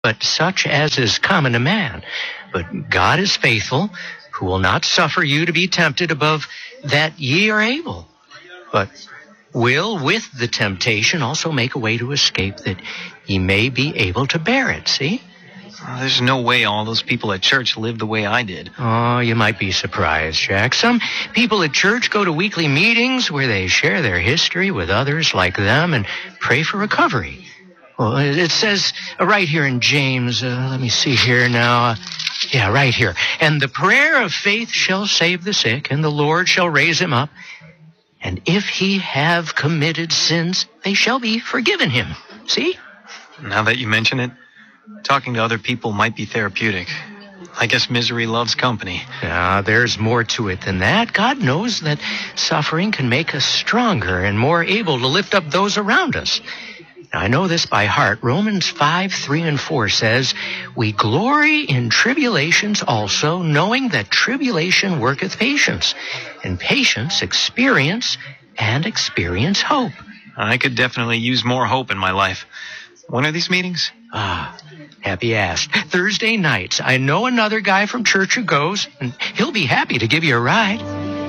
but such as is common to man. But God is faithful, who will not suffer you to be tempted above that ye are able, but will with the temptation also make a way to escape, that ye may be able to bear it. See? There's no way all those people at church live the way I did. Oh, you might be surprised, Jack. Some people at church go to weekly meetings where they share their history with others like them and pray for recovery. Well, it says right here in James, let me see here now. Yeah, right here. And the prayer of faith shall save the sick, and the Lord shall raise him up. And if he have committed sins, they shall be forgiven him. See? Now that you mention it, talking to other people might be therapeutic. I guess misery loves company. Yeah, there's more to it than that. God knows that suffering can make us stronger and more able to lift up those around us. Now, I know this by heart. Romans 5:3-4 says, we glory in tribulations also, knowing that tribulation worketh patience, and patience experience, and experience hope. I could definitely use more hope in my life. When are these meetings? Happy you asked. Thursday nights. I know another guy from church who goes, and he'll be happy to give you a ride.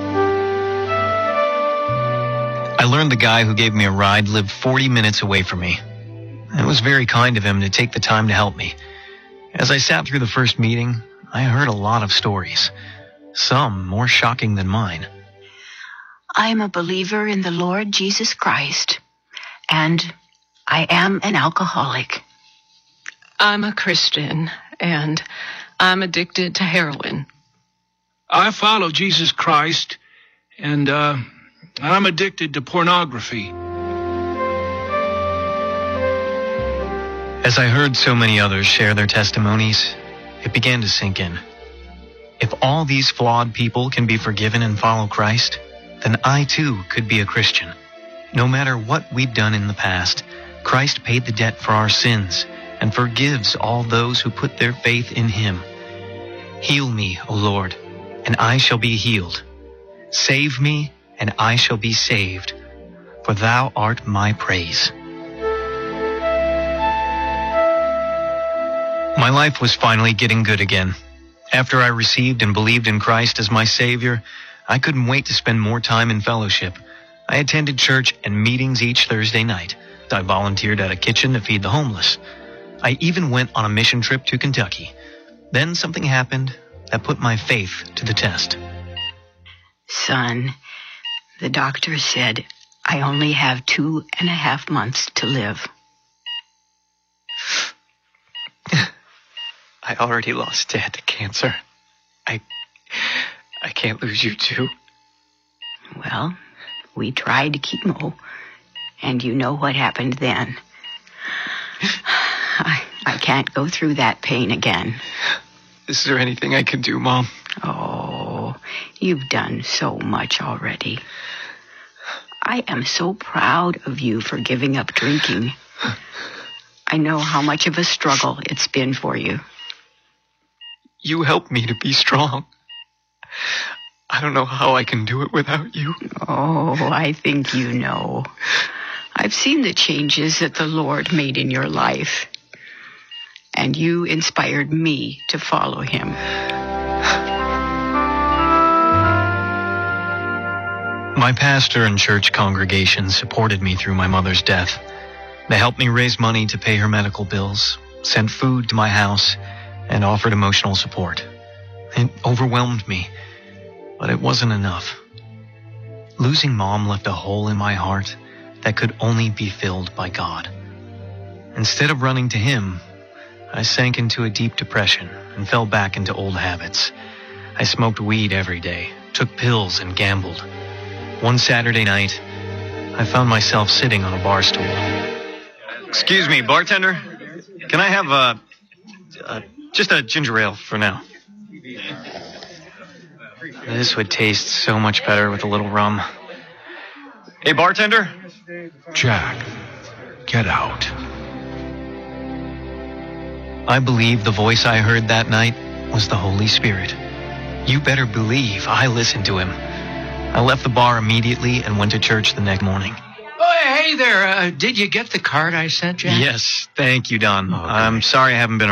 I learned the guy who gave me a ride lived 40 minutes away from me. It was very kind of him to take the time to help me. As I sat through the first meeting, I heard a lot of stories, some more shocking than mine. I am a believer in the Lord Jesus Christ, and I am an alcoholic. I'm a Christian, and I'm addicted to heroin. I follow Jesus Christ, and I'm addicted to pornography. As I heard so many others share their testimonies, it began to sink in. If all these flawed people can be forgiven and follow Christ, then I too could be a Christian. No matter what we've done in the past, Christ paid the debt for our sins and forgives all those who put their faith in him. Heal me, O Lord, and I shall be healed. Save me, and I shall be saved, for thou art my praise. My life was finally getting good again. After I received and believed in Christ as my Savior, I couldn't wait to spend more time in fellowship. I attended church and meetings each Thursday night. I volunteered at a kitchen to feed the homeless. I even went on a mission trip to Kentucky. Then something happened that put my faith to the test. Son, the doctor said I only have 2.5 months to live. I already lost Dad to cancer. I can't lose you too. Well, we tried chemo, and you know what happened then. I can't go through that pain again. Is there anything I can do, Mom? Oh, you've done so much already. I am so proud of you for giving up drinking. I know how much of a struggle it's been for you. You helped me to be strong. I don't know how I can do it without you. Oh, I think you know. I've seen the changes that the Lord made in your life, and you inspired me to follow him. My pastor and church congregation supported me through my mother's death. They helped me raise money to pay her medical bills, sent food to my house, and offered emotional support. It overwhelmed me, but it wasn't enough. Losing Mom left a hole in my heart that could only be filled by God. Instead of running to him, I sank into a deep depression and fell back into old habits. I smoked weed every day, took pills, and gambled. One Saturday night, I found myself sitting on a bar stool. Excuse me, bartender? Can I have just a ginger ale for now? This would taste so much better with a little rum. Hey, bartender? Jack, get out. I believe the voice I heard that night was the Holy Spirit. You better believe I listened to him. I left the bar immediately and went to church the next morning. Oh, Hey there, did you get the card I sent, Jack? Yes, thank you, Don. Oh, good. I'm sorry I haven't been